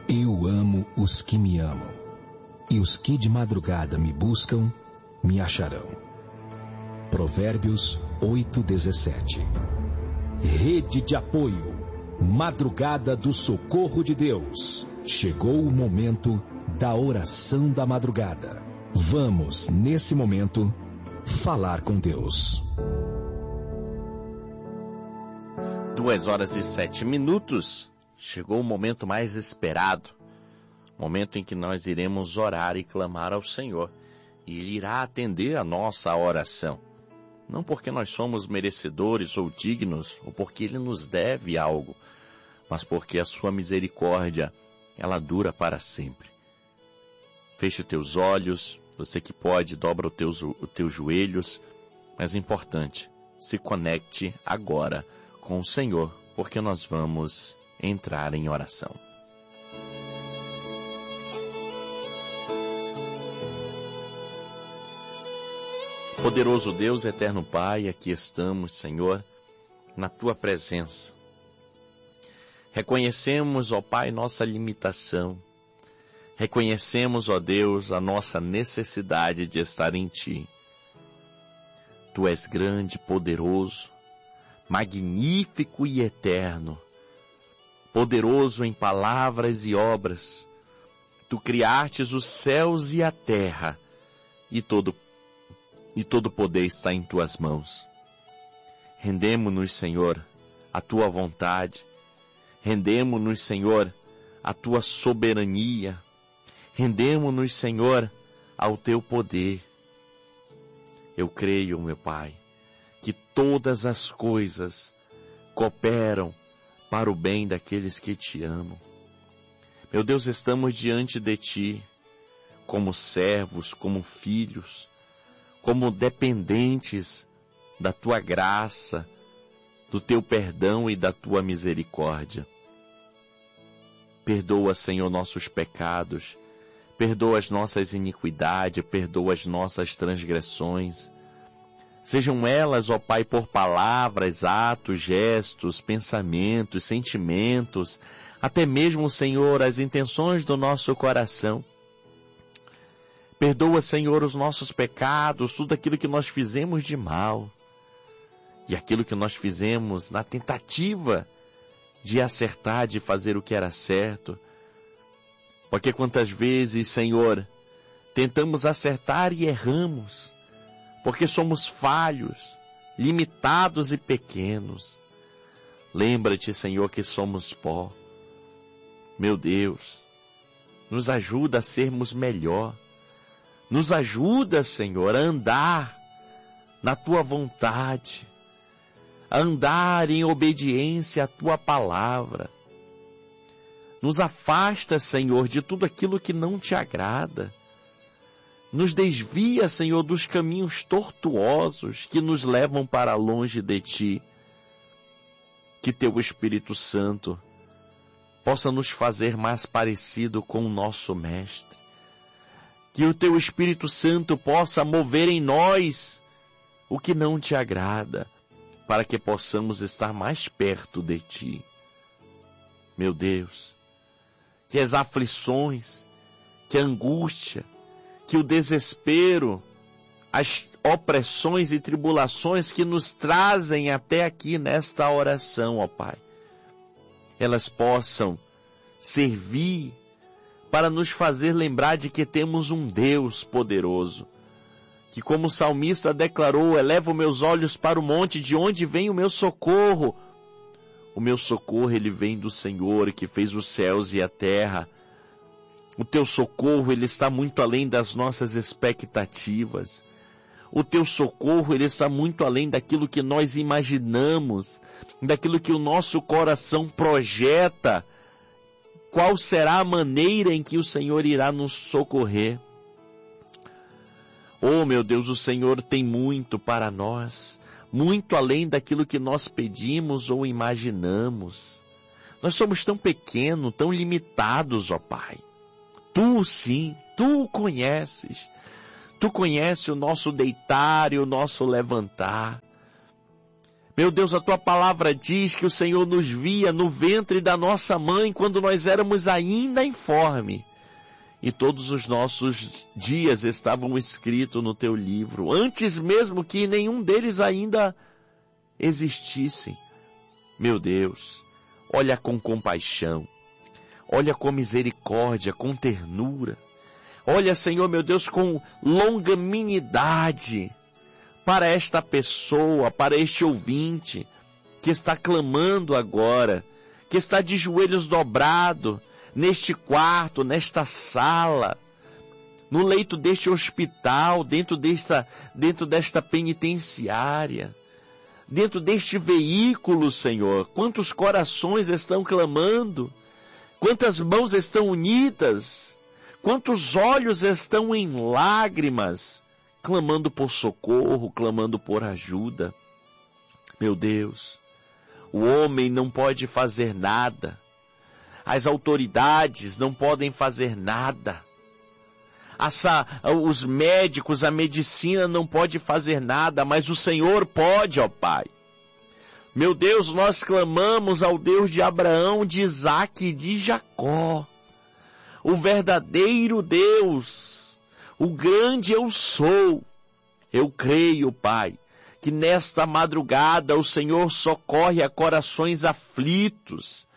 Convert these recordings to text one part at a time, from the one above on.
Eu amo os que me amam, e os que de madrugada me buscam, me acharão. Provérbios 8:17. Rede de apoio, Madrugada do Socorro de Deus. Chegou o momento da oração da madrugada. Vamos, nesse momento, falar com Deus. 2h07. Chegou o momento mais esperado. Momento em que nós iremos orar e clamar ao Senhor. E Ele irá atender a nossa oração. Não porque nós somos merecedores ou dignos, ou porque Ele nos deve algo, mas porque a sua misericórdia, ela dura para sempre. Feche os teus olhos, você que pode, dobra os teus joelhos, mas importante, se conecte agora com o Senhor, porque nós vamos entrar em oração. Poderoso Deus, eterno Pai, aqui estamos, Senhor, na Tua presença. Reconhecemos, ó Pai, nossa limitação. Reconhecemos, ó Deus, a nossa necessidade de estar em Ti. Tu és grande, poderoso, magnífico e eterno. Poderoso em palavras e obras. Tu criastes os céus e a terra, e todo poder está em Tuas mãos. Rendemo-nos, Senhor, à Tua vontade. Rendemo-nos, Senhor, à Tua soberania. Rendemo-nos, Senhor, ao Teu poder. Eu creio, meu Pai, que todas as coisas cooperam para o bem daqueles que Te amam. Meu Deus, estamos diante de Ti, como servos, como filhos, como dependentes da Tua graça, do Teu perdão e da Tua misericórdia. Perdoa, Senhor, nossos pecados, perdoa as nossas iniquidades, perdoa as nossas transgressões. Sejam elas, ó Pai, por palavras, atos, gestos, pensamentos, sentimentos, até mesmo, Senhor, as intenções do nosso coração. Perdoa, Senhor, os nossos pecados, tudo aquilo que nós fizemos de mal e aquilo que nós fizemos na tentativa de acertar, de fazer o que era certo. Porque quantas vezes, Senhor, tentamos acertar e erramos, porque somos falhos, limitados e pequenos. Lembra-te, Senhor, que somos pó. Meu Deus, nos ajuda a sermos melhor. Nos ajuda, Senhor, a andar na Tua vontade, a andar em obediência à Tua palavra. Nos afasta, Senhor, de tudo aquilo que não Te agrada. Nos desvia, Senhor, dos caminhos tortuosos que nos levam para longe de Ti. Que Teu Espírito Santo possa nos fazer mais parecido com o nosso Mestre. Que o Teu Espírito Santo possa mover em nós o que não Te agrada, para que possamos estar mais perto de Ti. Meu Deus, que as aflições, que a angústia, que o desespero, as opressões e tribulações que nos trazem até aqui nesta oração, ó Pai, elas possam servir para nos fazer lembrar de que temos um Deus poderoso, que como o salmista declarou, elevo meus olhos para o monte, de onde vem o meu socorro? O meu socorro, ele vem do Senhor, que fez os céus e a terra. O Teu socorro, ele está muito além das nossas expectativas. O Teu socorro, ele está muito além daquilo que nós imaginamos, daquilo que o nosso coração projeta. Qual será a maneira em que o Senhor irá nos socorrer? Oh, meu Deus, o Senhor tem muito para nós, muito além daquilo que nós pedimos ou imaginamos. Nós somos tão pequenos, tão limitados, ó Pai. Tu sim, Tu o conheces. Tu conheces o nosso deitar e o nosso levantar. Meu Deus, a tua palavra diz que o Senhor nos via no ventre da nossa mãe quando nós éramos ainda informes. E todos os nossos dias estavam escritos no teu livro, antes mesmo que nenhum deles ainda existissem. Meu Deus, olha com compaixão, olha com misericórdia, com ternura. Olha, Senhor, meu Deus, com longanimidade para esta pessoa, para este ouvinte que está clamando agora, que está de joelhos dobrado neste quarto, nesta sala, no leito deste hospital, dentro desta penitenciária, dentro deste veículo, Senhor. Quantos corações estão clamando, quantas mãos estão unidas, quantos olhos estão em lágrimas, clamando por socorro, clamando por ajuda. Meu Deus, o homem não pode fazer nada, as autoridades não podem fazer nada, os médicos, a medicina não pode fazer nada, mas o Senhor pode, ó Pai. Meu Deus, nós clamamos ao Deus de Abraão, de Isaque e de Jacó, o verdadeiro Deus, o grande eu sou. Eu creio, Pai, que nesta madrugada o Senhor socorre a corações aflitos,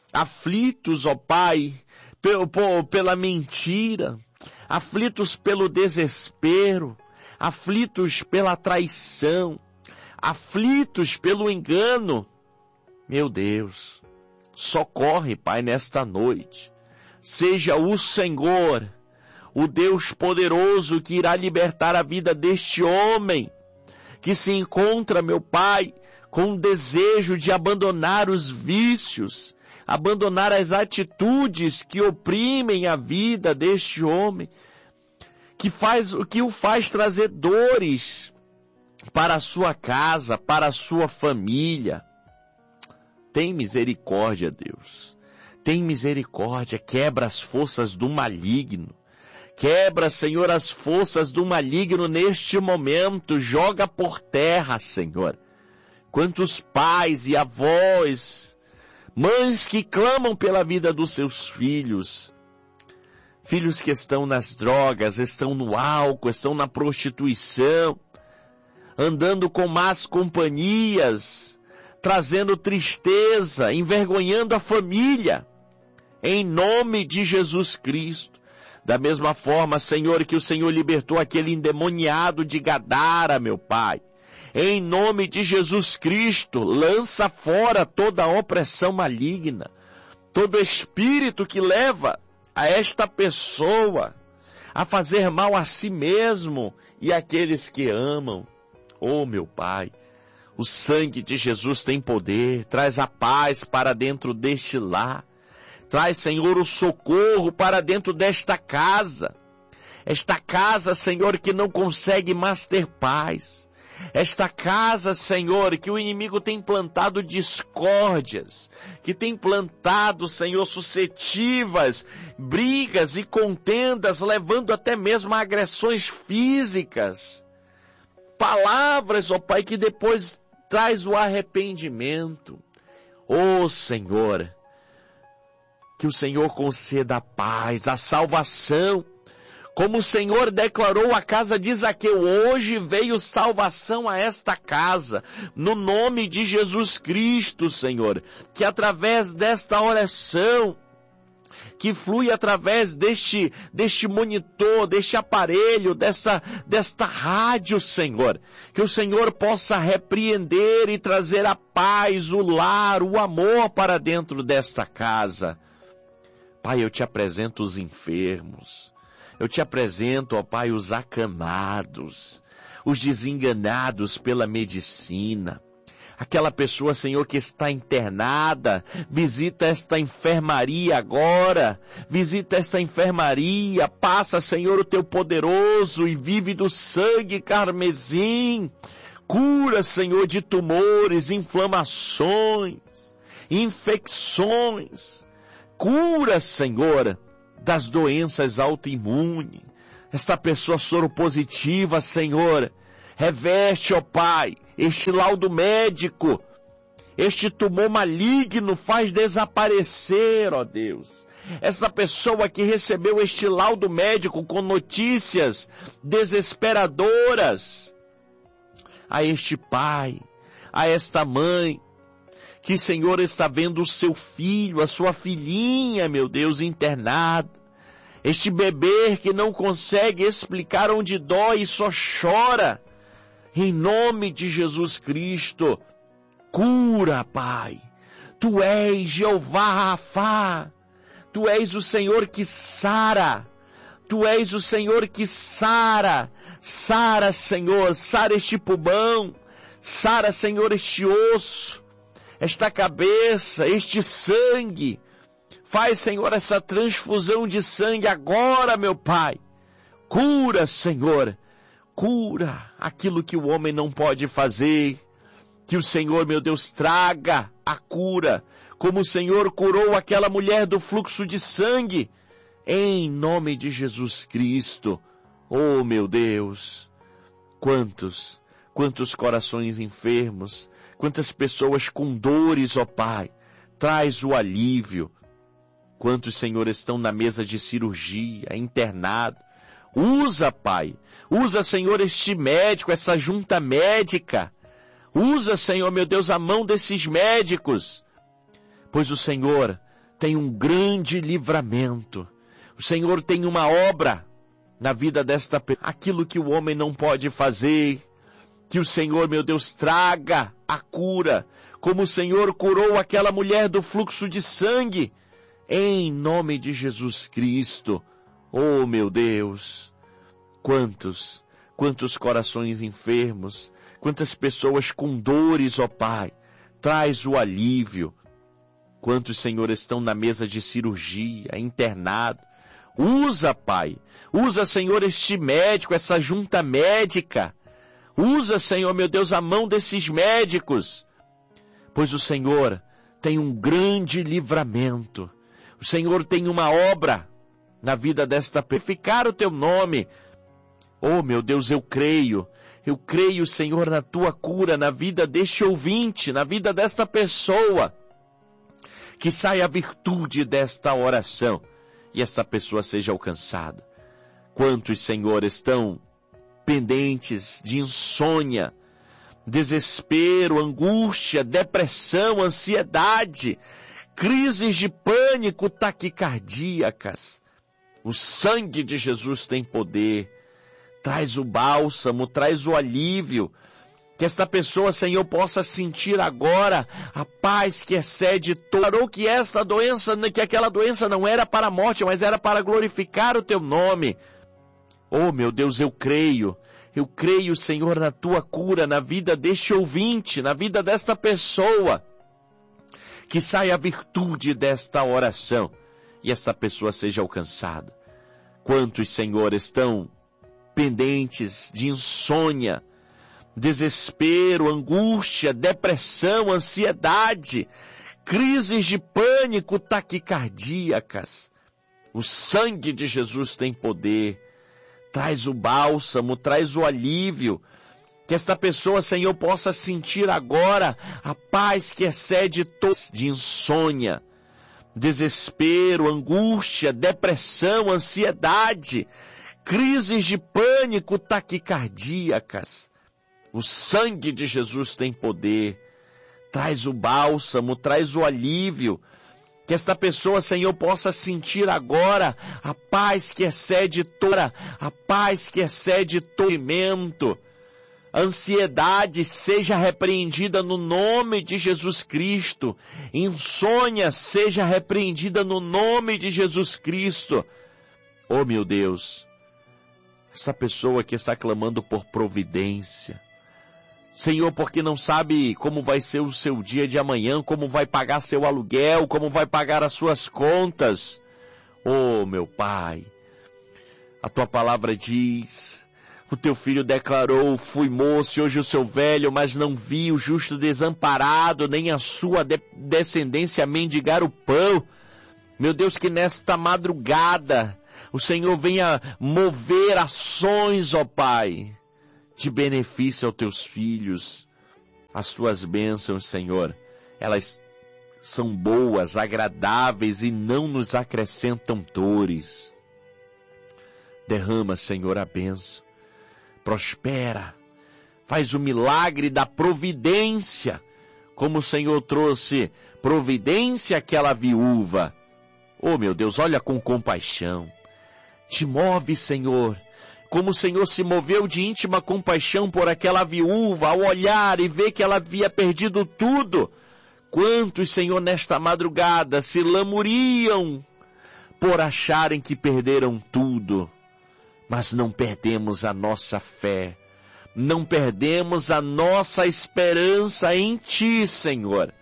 ó Pai, pela mentira, aflitos pelo desespero, aflitos pela traição, aflitos pelo engano. Meu Deus, socorre, Pai, nesta noite. Seja o Senhor, o Deus poderoso que irá libertar a vida deste homem, que se encontra, meu Pai, com o desejo de abandonar os vícios, abandonar as atitudes que oprimem a vida deste homem, que o faz trazer dores para a sua casa, para a sua família. Tem misericórdia, Deus. Tem misericórdia, quebra as forças do maligno. Quebra, Senhor, as forças do maligno neste momento. Joga por terra, Senhor. Quantos pais e avós, mães que clamam pela vida dos seus filhos. Filhos que estão nas drogas, estão no álcool, estão na prostituição, andando com más companhias, trazendo tristeza, envergonhando a família. Em nome de Jesus Cristo. Da mesma forma, Senhor, que o Senhor libertou aquele endemoniado de Gadara, meu Pai. Em nome de Jesus Cristo, lança fora toda a opressão maligna, todo espírito que leva a esta pessoa a fazer mal a si mesmo e àqueles que amam. Oh, meu Pai, o sangue de Jesus tem poder, traz a paz para dentro deste lar. Traz, Senhor, o socorro para dentro desta casa. Esta casa, Senhor, que não consegue mais ter paz. Esta casa, Senhor, que o inimigo tem plantado discórdias, que tem plantado, Senhor, suscetivas, brigas e contendas, levando até mesmo a agressões físicas. Palavras, ó Pai, que depois traz o arrependimento. Ó Senhor, que o Senhor conceda a paz, a salvação. Como o Senhor declarou à casa de Zaqueu, hoje veio salvação a esta casa, no nome de Jesus Cristo, Senhor, que através desta oração, que flui através deste monitor, deste aparelho, desta rádio, Senhor, que o Senhor possa repreender e trazer a paz, o lar, o amor para dentro desta casa. Pai, eu te apresento os enfermos. Eu te apresento, ó Pai, os acamados, os desenganados pela medicina. Aquela pessoa, Senhor, que está internada, visita esta enfermaria agora, visita esta enfermaria, passa, Senhor, o teu poderoso e vívido sangue carmesim, cura, Senhor, de tumores, inflamações, infecções, cura, Senhor, das doenças autoimunes. Esta pessoa soropositiva, Senhor, Reverte, ó Pai, este laudo médico, este tumor maligno, faz desaparecer, ó Deus. Essa pessoa que recebeu este laudo médico com notícias desesperadoras, a este pai, a esta mãe, que, Senhor, está vendo o seu filho, a sua filhinha, meu Deus, internado. Este bebê que não consegue explicar onde dói e só chora. Em nome de Jesus Cristo, cura, Pai. Tu és Jeová Rafá. Tu és o Senhor que sara. Tu és o Senhor que sara. Sara, Senhor, sara este pulmão. Sara, Senhor, este osso, esta cabeça, este sangue. Faz, Senhor, essa transfusão de sangue agora, meu Pai. Cura, Senhor. Cura aquilo que o homem não pode fazer. Que o Senhor, meu Deus, traga a cura. Como o Senhor curou aquela mulher do fluxo de sangue. Em nome de Jesus Cristo. Oh, meu Deus. Quantos corações enfermos. Quantas pessoas com dores, ó Pai. Traz o alívio. Quantos, Senhor, estão na mesa de cirurgia, internado. Usa, Pai. Usa, Senhor, este médico, essa junta médica. Usa, Senhor, meu Deus, a mão desses médicos. Pois o Senhor tem um grande livramento. O Senhor tem uma obra na vida desta pessoa. Aquilo que o homem não pode fazer. Que o Senhor, meu Deus, traga a cura. Como o Senhor curou aquela mulher do fluxo de sangue. Em nome de Jesus Cristo. Oh, meu Deus. Quantos corações enfermos. Quantas pessoas com dores, ó Pai. Traz o alívio. Quantos, Senhor, estão na mesa de cirurgia, internado. Usa, Pai. Usa, Senhor, este médico, essa junta médica. Usa, Senhor, meu Deus, a mão desses médicos. Pois o Senhor tem um grande livramento. O Senhor tem uma obra na vida desta pessoa. Purificar o teu nome. Oh, meu Deus, eu creio, Senhor, na tua cura, na vida deste ouvinte, na vida desta pessoa. Que saia a virtude desta oração e esta pessoa seja alcançada. Quantos, Senhor, estão pendentes de insônia, desespero, angústia, depressão, ansiedade, crises de pânico, taquicardíacas. O sangue de Jesus tem poder. Traz o bálsamo, traz o alívio. Que esta pessoa, Senhor, possa sentir agora a paz que excede todo. Declarou que esta doença, que aquela doença não era para a morte, mas era para glorificar o teu nome. Oh, meu Deus, eu creio, Senhor, na tua cura, na vida deste ouvinte, na vida desta pessoa. Que saia a virtude desta oração e esta pessoa seja alcançada. Quantos, Senhor, estão pendentes de insônia, desespero, angústia, depressão, ansiedade, crises de pânico, taquicardíacas. O sangue de Jesus tem poder. Traz o bálsamo, traz o alívio. Que esta pessoa, Senhor, possa sentir agora a paz que excede todo de insônia, desespero, angústia, depressão, ansiedade, crises de pânico, taquicardíacas. O sangue de Jesus tem poder. Traz o bálsamo, traz o alívio. Que esta pessoa, Senhor, possa sentir agora a paz que excede toda, a paz que excede todo sofrimento. A ansiedade seja repreendida no nome de Jesus Cristo. Insônia seja repreendida no nome de Jesus Cristo. Oh, meu Deus, essa pessoa que está clamando por providência, Senhor, porque não sabe como vai ser o seu dia de amanhã, como vai pagar seu aluguel, como vai pagar as suas contas. Oh, meu Pai, a tua palavra diz, o teu filho declarou, fui moço e hoje eu sou velho, mas não vi o justo desamparado, nem a sua descendência mendigar o pão. Meu Deus, que nesta madrugada o Senhor venha mover ações, ó Pai. de benefício aos teus filhos. As tuas bênçãos, Senhor, elas são boas, agradáveis e não nos acrescentam dores. Derrama, Senhor, a bênção. Prospera. Faz o milagre da providência, como o Senhor trouxe providência àquela viúva. Oh, meu Deus, olha com compaixão. Te move, Senhor, como o Senhor se moveu de íntima compaixão por aquela viúva, ao olhar e ver que ela havia perdido tudo. Quantos, Senhor, nesta madrugada se lamuriam por acharem que perderam tudo. Mas não perdemos a nossa fé, não perdemos a nossa esperança em Ti, Senhor.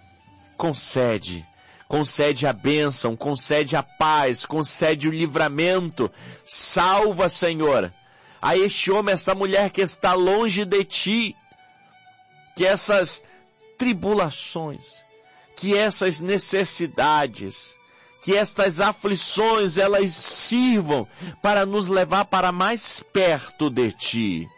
Concede a bênção, concede a paz, concede o livramento. Salva, Senhor, a este homem, esta mulher que está longe de Ti. Que essas tribulações, que essas necessidades, que estas aflições, elas sirvam para nos levar para mais perto de Ti.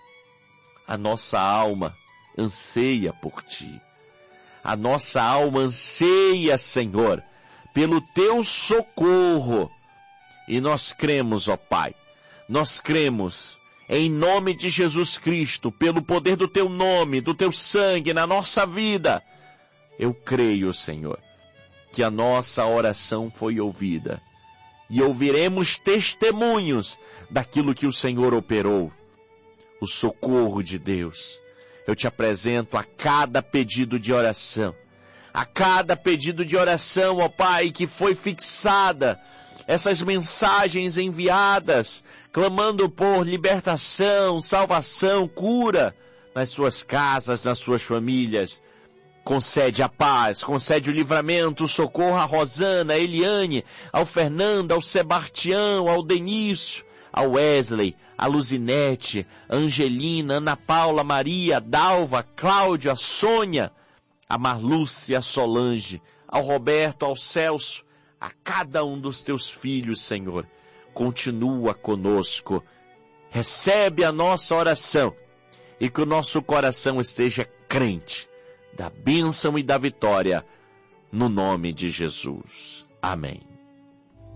A nossa alma anseia por Ti. A nossa alma anseia, Senhor, pelo Teu socorro. E nós cremos, ó Pai, nós cremos em nome de Jesus Cristo, pelo poder do Teu nome, do Teu sangue na nossa vida. Eu creio, Senhor, que a nossa oração foi ouvida. E ouviremos testemunhos daquilo que o Senhor operou. O socorro de Deus. Eu te apresento a cada pedido de oração. A cada pedido de oração, ó Pai, que foi fixada. Essas mensagens enviadas, clamando por libertação, salvação, cura nas suas casas, nas suas famílias. Concede a paz, concede o livramento, o socorro a Rosana, a Eliane, ao Fernando, ao Sebastião, ao Denício, ao Wesley, a Luzinete, a Angelina, a Ana Paula, a Maria, a Dalva, a Cláudia, a Sônia, a Marlúcia, a Solange, ao Roberto, ao Celso, a cada um dos teus filhos, Senhor. Continua conosco. Recebe a nossa oração e que o nosso coração esteja crente da bênção e da vitória, no nome de Jesus. Amém.